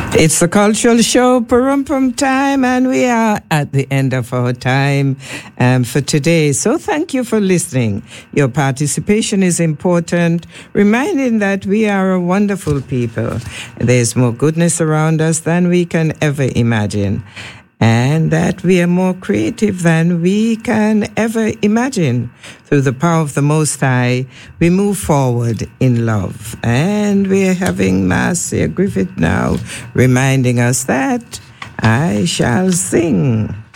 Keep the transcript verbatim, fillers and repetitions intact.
It's the cultural show, Parumpum Time, and we are at the end of our time um, for today. So thank you for listening. Your participation is important, reminding that we are a wonderful people. There's more goodness around us than we can ever imagine, and that we are more creative than we can ever imagine. Through the power of the Most High, we move forward in love. And we're having Marcia Griffith now reminding us that I shall sing.